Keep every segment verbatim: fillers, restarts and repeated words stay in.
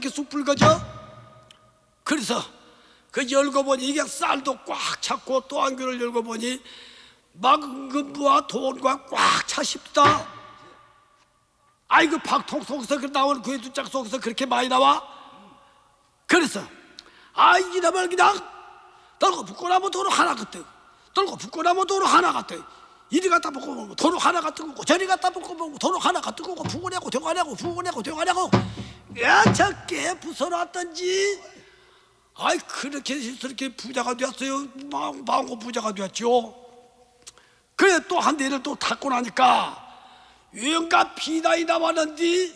이렇게 쑥 붉어져. 그래서 그 열고 보니 이게 쌀도 꽉 찼고 또 안교를 열고 보니 막은금부와 돈과 꽉 차십다. 아이고 박통 속에서 나오는 그 두짝 속에서 그렇게 많이 나와. 그래서 아 이놈을 그냥 떨고 붓고 나면 도로 하나 같아. 떨고 붓고 나면 도로 하나 같아. 이리 갖다 붓고 보면 도로 하나가 뜨고 저리 갖다 붓고 보면 도로 하나가 뜨고 부고내고 되가냐고 부고내고 되가냐고 야차게 부숴놨던지. 아이 그렇게 그렇게 부자가 되었어요. 마음고 부자가 되었죠. 그래 또 한 대를 또 탔고 나니까 유영가 비단이 나왔는데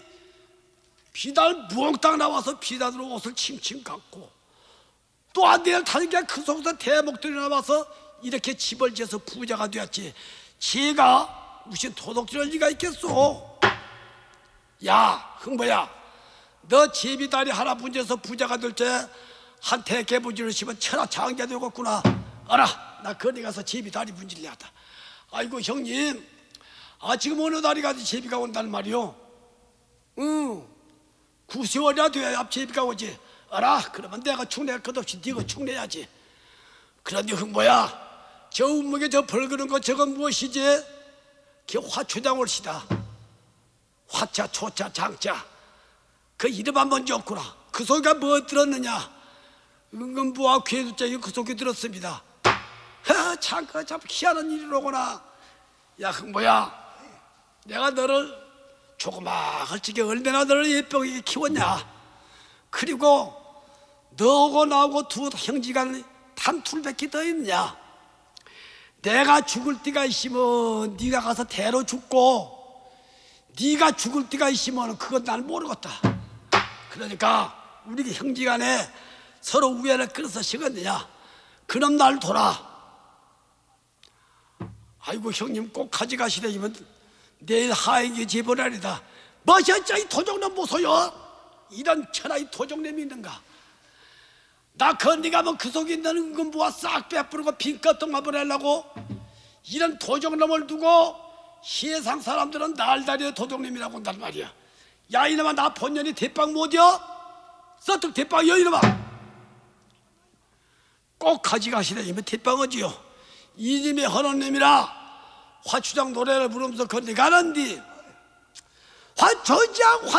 비단 무엉땅 나와서 비단으로 옷을 침침 감고 또 한 대를 타니까 그 속에서 대목들이 나와서 이렇게 집을 지어서 부자가 되었지. 제가 무슨 도둑질할 리가 있겠소. 야 흥보야, 너 제비다리 하나 분져서 부자가 될 때 한테 개분지를 씹으면 천하 장자 되겠구나. 알아, 나 거기 가서 제비다리 분질려 하다. 아이고 형님, 아 지금 어느 다리 가서 제비가 온다는 말이요? 응, 구세월이나 돼야 제비가 오지. 알아, 그러면 내가 축내할 것 없이 네가 축내야지. 그런데 흥보야, 저 운목에 저 벌그는 거 저건 무엇이지? 그게 화초장을 시다. 화자, 초자, 장자. 그 이름 한번 줬구나. 그 속에 뭐 들었느냐? 은금부와 괴두자 그 속에 들었습니다. 하, 참, 그 참 희한한 일이로구나. 야 흥보야, 내가 너를 조그마하게 얼마나 너를 예쁘게 키웠냐. 그리고 너하고 나하고 두 형제간 단둘밖에 더 있느냐. 내가 죽을 때가 있으면 네가 가서 대로 죽고 네가 죽을 때가 있으면 그건 난 모르겠다. 그러니까 우리 형제간에 서로 우애를 끊어서 식었느냐. 그럼 날 돌아. 아이고 형님 꼭 가져가시려면 내일 하에게 제보라리다. 뭐셨죠 이 도적놈 보소요. 이런 천하의 도적놈이 있는가. 나 건디 가면 그 속에 있는 은금부와 싹 빼뿌리고 빈껏동만 보내려고 이런 도적놈을 두고 세상 사람들은 날다리의 도적놈이라고 한단 말이야. 야 이놈아, 나 본년이 대빵 못이여? 서특 대빵이여 이놈아. 꼭 가져가시려면 대빵 어지요. 이님의 헌한 놈이라 화추장 노래를 부르면서 건디 가는디 화초장